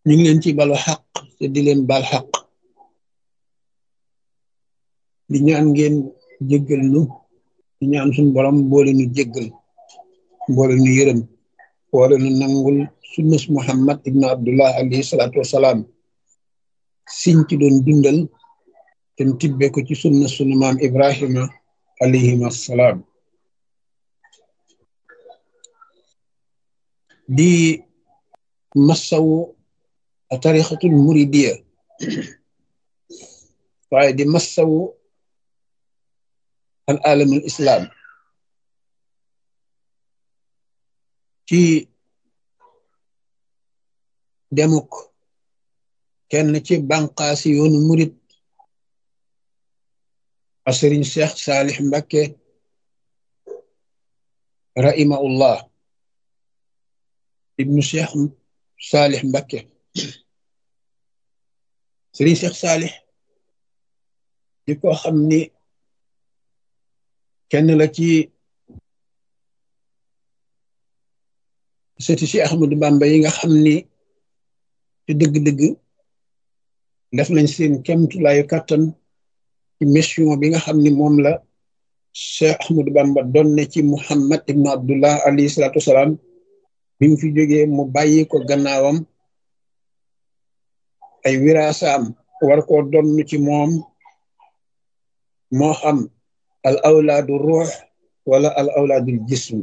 ñu ngi leen ci balu xaq te di leen bal xaq di ñaan ngeen jéggal nu di ñaan suñu borom boole nu jéggal boole nu yërëm boole nu nangul sunnas Muhammad ibnu Abdullah alayhi salaatu wasalaam siñ ci doon dundal te tibbe ko ci sunna sunu maam Ibrahima alayhim assalaam di massawu tarixatul muridiya waaye di massawu al alamul islam ci demuk kenn ci banqaasi yoonu murid a sëriñ Cheikh Saalih Mbakke rahimahullah ibnu Cheikh Saalih Mbakke sëriñ Cheikh Saalih di ko xam ni kenn la ci sëti si Ahmadu Bamba yi nga xam ni ci dëgg-dëgg def nañ seen kemtulaayu kàttan ci mission bi nga xam ni moom la Cheikh Ahmadu Bamba doon ne ci Muhammad ibnu Abdullah alayhi salaatu wasalaam bi mu fi jógee mu bàyyi ko gannaawam ay wiraasaam war koo donn ci moom moo xam al awlaadu ruux wala al awlaadul jism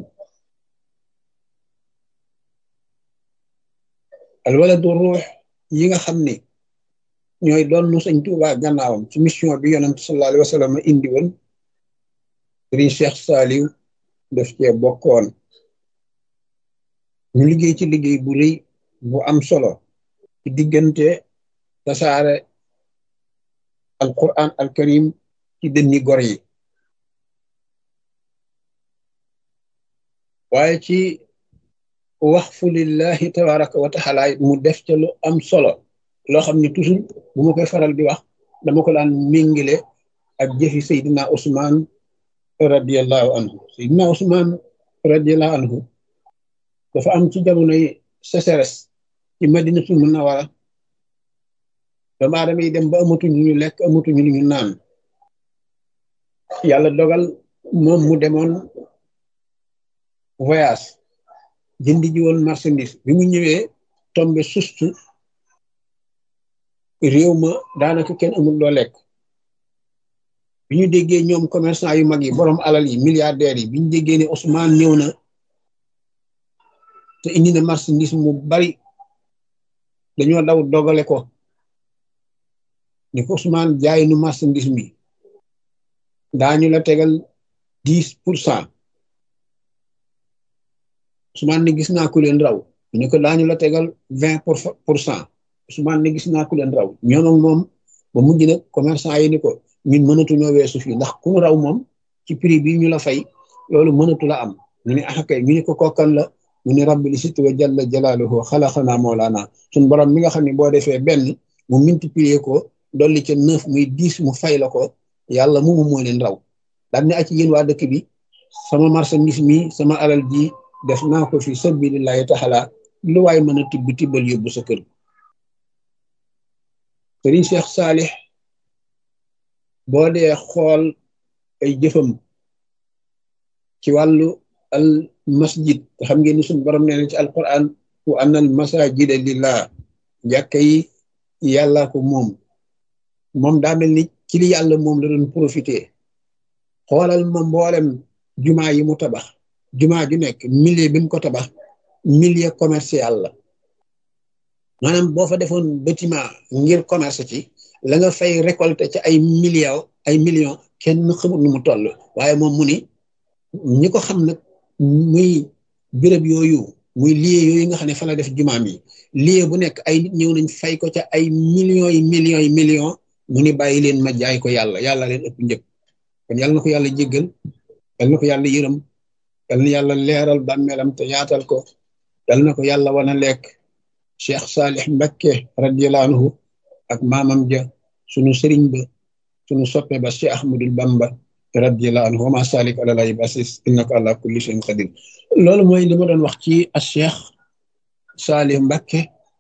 al waladu ruux yi nga xam ni ñooy doon Sëñ Tuubaa gannaawam ci mission bi yonent sallallahu alayhi wa sallam indi woon sëriñ Cheikh Saliou def cee bokkoon ñu liggéey ci liggéey bu rëy bu am solo ci diggante tasaare al quran al karim ci dënni gor yi waaye ci waxfu lillahi tabaraka wa taala mu def ca lu am solo loo xam ne toujours bu ma koy faral di wax dama ko daan méngile ak jëfi Seydina Ousmane radiallahu anhu Seydina Ousmane radiallahu anhu dafa am ci jamonoy sécheresse ci Madinatul Munawwara doomu aadama yi dem ba amatuñu ñu lekk amatuñu lu ñu naan yàlla dogal moom mu demoon voyage jëndi ji woon marchandise bi mu ñëwee tombe sustu réew ma daanaka kenn amul loo lekk bi ñu déggee ñoom commerçant yu mag yi borom alal yi milliardaires yi bi ñu déggee ne Ousmane ñëw na te indi na marchandise mu bari dañoo daw dogale ko ni ko Ousmane jaay nu marchandise mi daañu la tegal 10%. Ousmane ne gis naa ku leen raw ñu ko daañu la tegal 20%. Ousmane ne gis naa ku leen raw ñoom ak moom ba mujj nag commerçant yi ni ko ñun mënatuñoo weesu fii ndax ku raw moom ci prix bi ñu la fay loolu mënatu la am ñu ne ah kay ñu ne ko kokkan la mu ne rabbil izzati wa jalla jalaaluhu xalaqanaa mawlaana suñ borom mi nga xam ne boo defee benn mu multiplier ko dolli ca 9 muy 10 mu fay la ko yàlla moomu moo leen raw daan ne ci yéen waa dëkk bi sama marchandise mi sama alal ji def naa ko fi sabilillahi taala lu waay mën a tibbal yóbbu sa kër. Sëriñ Cheikh Saalih boo dee xool ay jëfam ci wàllu al masjid te xam ngeen ni suñu borom nee na ci alquran wa anna al masajida lillah jàkka yi yàlla ko moom daa mel ni ci li yàlla moom la doon profité xoolal ma mboolem jumaa yi mu tabax jumaa ju nekk milieu bi mu ko tabax milieu commercial la maanaam boo fa defoon bâtiment ngir commerce ci la nga fay récolter ci ay millions kenn xamul nu mu toll waaye moom mu ni ñi ko xam nag muy béréb yooyu muy lieu yooyu nga xam ne fa la def jumaam yi lieu bu nekk ay nit ñëw nañ fay ko ca ay millions mu ni bàyyi leen ma jaay ko yàlla leen ëpp njëg kon yàlla na ko yàlla jéggal yàlla na ko yàlla yërëm yàlla na yàlla leeral bàmmeelam te yaatal ko yàlla na ko yàlla wana lekk Cheikh Saalih Mbakke radiyallahu anhu ak maamam ja sunu sëriñ ba sunu soppe ba Cheikh Ahmadul Bamba radiyallahu anhu wa ma salik ala laahi basis innaka ala kulli shay'in qadir loolu mooy li ma doon wax ci Cheikh Saalih Mbakke